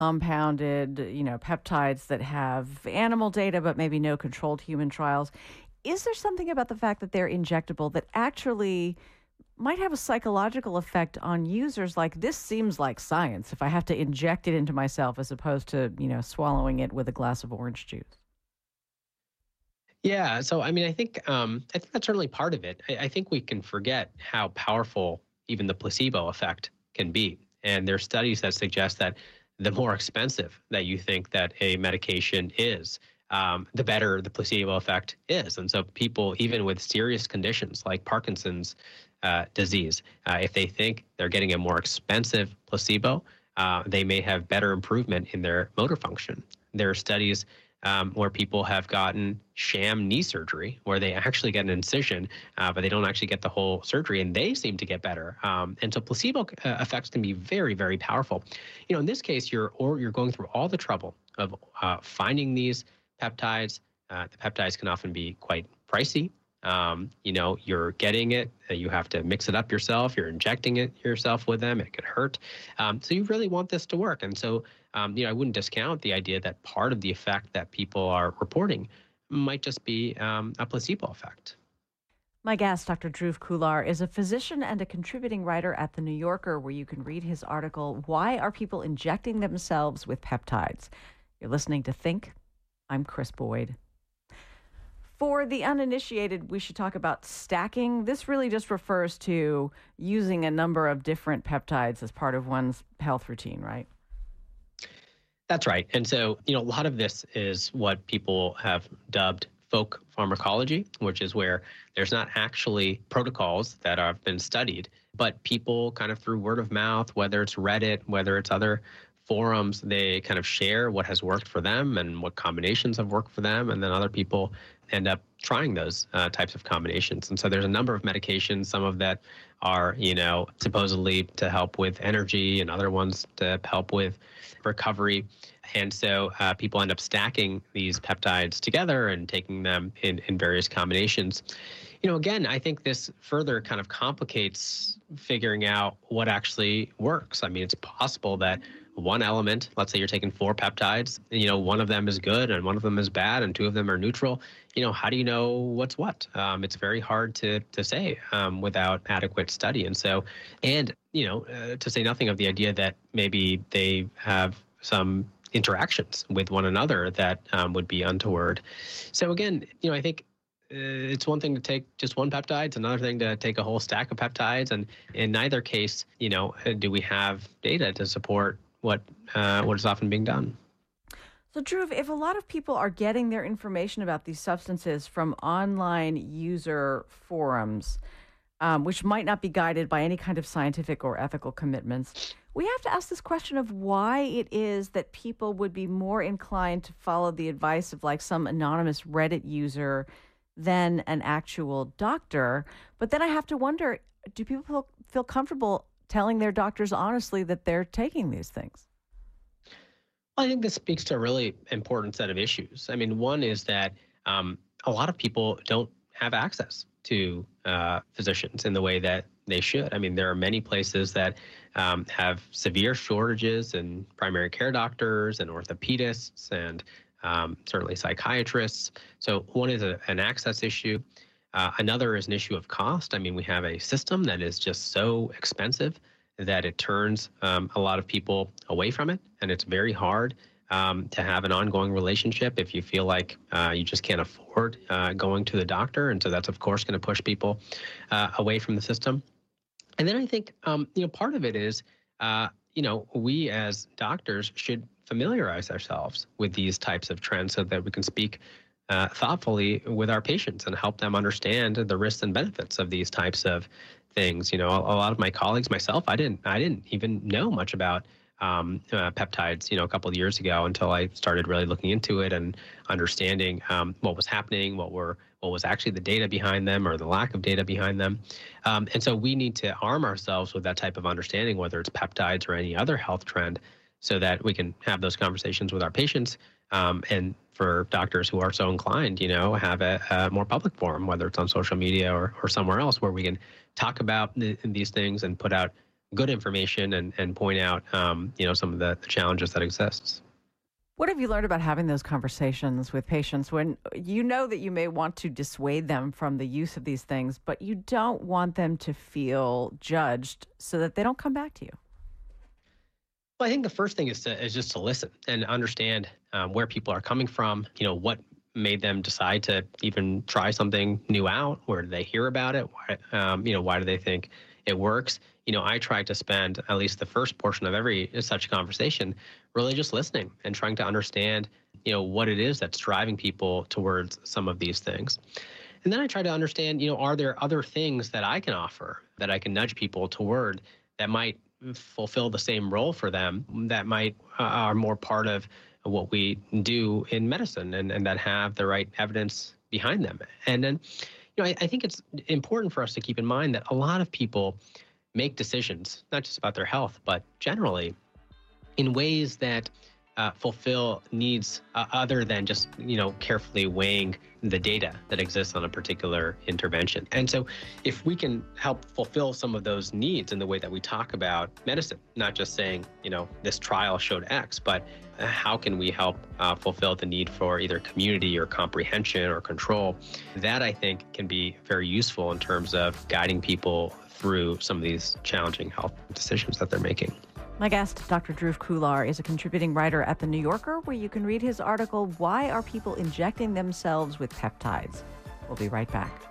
compounded, peptides that have animal data, but maybe no controlled human trials. Is there something about the fact that they're injectable that actually might have a psychological effect on users? Like, this seems like science if I have to inject it into myself as opposed to, swallowing it with a glass of orange juice. Yeah. So, I mean, I think that's certainly part of it. I think we can forget how powerful even the placebo effect can be. And there are studies that suggest that the more expensive that you think that a medication is, the better the placebo effect is. And so, people, even with serious conditions like Parkinson's disease, if they think they're getting a more expensive placebo, they may have better improvement in their motor function. There are studies where people have gotten sham knee surgery, where they actually get an incision, but they don't actually get the whole surgery, and they seem to get better. And so placebo effects can be very, very powerful. In this case, you're going through all the trouble of finding these peptides. The peptides can often be quite pricey. You're getting it, you have to mix it up yourself, you're injecting it yourself with them, it could hurt. So you really want this to work. And so, I wouldn't discount the idea that part of the effect that people are reporting might just be a placebo effect. My guest, Dr. Dhruv Kular, is a physician and a contributing writer at The New Yorker, where you can read his article, Why Are People Injecting Themselves with Peptides? You're listening to Think. I'm Chris Boyd. For the uninitiated, we should talk about stacking. This really just refers to using a number of different peptides as part of one's health routine, right? That's right. And so, a lot of this is what people have dubbed folk pharmacology, which is where there's not actually protocols that have been studied, but people kind of through word of mouth, whether it's Reddit, whether it's other forums, they kind of share what has worked for them and what combinations have worked for them. And then other people end up trying those types of combinations. And so there's a number of medications, some of that are, supposedly to help with energy and other ones to help with recovery. And so people end up stacking these peptides together and taking them in various combinations. Again, I think this further kind of complicates figuring out what actually works. I mean, it's possible that one element, let's say you're taking 4 peptides, one of them is good and one of them is bad and 2 of them are neutral. How do you know what's what? It's very hard to say without adequate study. And so, to say nothing of the idea that maybe they have some interactions with one another that would be untoward. So again, I think it's one thing to take just one peptide. It's another thing to take a whole stack of peptides. And in neither case, do we have data to support what is often being done. So, Dhruv, if a lot of people are getting their information about these substances from online user forums, which might not be guided by any kind of scientific or ethical commitments, we have to ask this question of why it is that people would be more inclined to follow the advice of like some anonymous Reddit user than an actual doctor. But then I have to wonder, do people feel comfortable telling their doctors honestly that they're taking these things? Well, I think this speaks to a really important set of issues. I mean, one is that a lot of people don't have access to physicians in the way that they should. I mean, there are many places that have severe shortages in primary care doctors and orthopedists and certainly psychiatrists. So one is an access issue. Another is an issue of cost. I mean, we have a system that is just so expensive that it turns a lot of people away from it. And it's very hard to have an ongoing relationship if you feel like you just can't afford going to the doctor. And so that's, of course, going to push people away from the system. And then I think, part of it is, we as doctors should familiarize ourselves with these types of trends so that we can speak thoughtfully with our patients and help them understand the risks and benefits of these types of things. A lot of my colleagues, myself, I didn't even know much about peptides, a couple of years ago until I started really looking into it and understanding what was happening, what was actually the data behind them or the lack of data behind them. And so we need to arm ourselves with that type of understanding, whether it's peptides or any other health trend, so that we can have those conversations with our patients. And for doctors who are so inclined, have a more public forum, whether it's on social media or somewhere else, where we can talk about these things and put out good information and point out, some of the challenges that exists. What have you learned about having those conversations with patients when you know that you may want to dissuade them from the use of these things, but you don't want them to feel judged so that they don't come back to you? Well, I think the first thing is just to listen and understand where people are coming from. What made them decide to even try something new out? Where did they hear about it? Why do they think it works? I try to spend at least the first portion of every such conversation really just listening and trying to understand, what it is that's driving people towards some of these things. And then I try to understand, are there other things that I can offer that I can nudge people toward that might fulfill the same role for them, that might are more part of what we do in medicine and that have the right evidence behind them. And then, I think it's important for us to keep in mind that a lot of people make decisions, not just about their health, but generally in ways that fulfill needs other than just, carefully weighing the data that exists on a particular intervention. And so if we can help fulfill some of those needs in the way that we talk about medicine, not just saying, this trial showed X, but how can we help fulfill the need for either community or comprehension or control, that I think can be very useful in terms of guiding people through some of these challenging health decisions that they're making. My guest, Dr. Dhruv Khullar, is a contributing writer at The New Yorker, where you can read his article, Why Are People Injecting Themselves with Peptides? We'll be right back.